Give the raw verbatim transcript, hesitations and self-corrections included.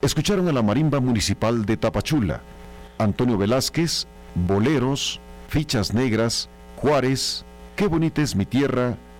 Escucharon a la Marimba Municipal de Tapachula, Antonio Velázquez, Boleros, Fichas Negras, Juárez, Qué bonita es mi tierra